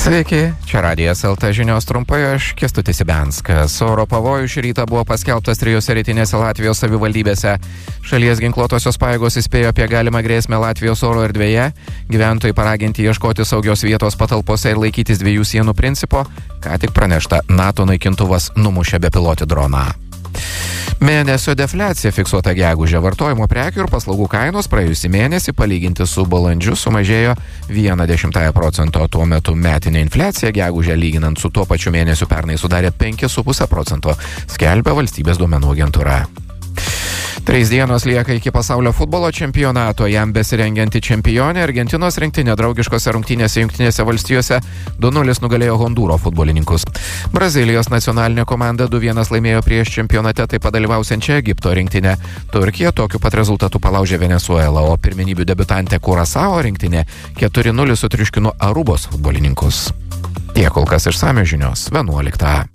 Sveiki, čia Radijas LT žinios trumpai, aš Kęstutis Ibenskas. Oro pavojus šį rytą buvo paskelbtas 3 rytinėse Latvijos savivaldybėse. Šalies ginkluotosios pajėgos įspėjo apie galimą grėsmę Latvijos oro erdvėje. Gyventojai paraginti ieškoti saugios vietos patalpose ir laikytis 2 sienų principo. Ką tik pranešta, NATO naikintuvas numušė bepilotį droną. Mėnesio defliacija fiksuota gegužę. Vartojimo prekių ir paslaugų kainos praėjusį mėnesį palyginti su balandžiu sumažėjo 0,1%. Tuo metu metinė infliacija gegužę lyginant su tuo pačiu mėnesiu pernai sudarė 5,5%, skelbia valstybės duomenų agentūra. 3 dienos lieka iki pasaulio futbolo čempionato. Jam besirengianti čempionė Argentinos rinktinė draugiškose rungtynėse Jungtinėse valstijose 2-0 nugalėjo Hondūro futbolininkus. Brazilijos nacionalinė komanda 2-1 laimėjo prieš čempionate taip pat dalyvausiančią Egipto rinktinę. Turkija tokiu pat rezultatu palaužė Venesuelą, o pirmenybių debiutantė Kurasao rinktinė 4-0 sutriuškino Arubos futbolininkus. Tiek kol kas išsamios žinios 11.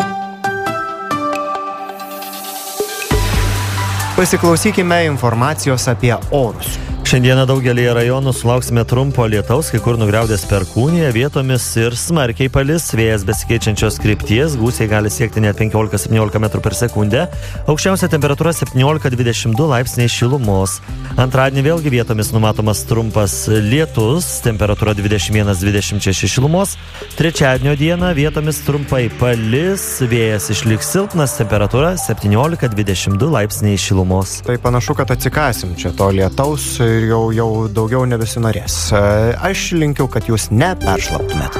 Pasiklausykime informacijos apie orus. Šiandieną daugelį rajonų sulauksime trumpo lietaus, kai kur nugriaudės perkūnija, vietomis ir smarkiai palis, vėjas besikeičiančios krypties, gūsiai gali siekti net 15-17 metrų per sekundę, aukščiausia temperatūra 17-22 laipsniai šilumos. Antradienį vėlgi vietomis numatomas trumpas lietus, temperatūra 21-26 šilumos. Trečiadienio dieną vietomis trumpai palis, vėjas išliks silpnas, temperatūra 17-22 laipsniai šilumos. Tai panašu, kad atsikasim čia to lietaus ir jau daugiau nebesinorės. Aš linkiu, kad jūs neperšlaptumėt.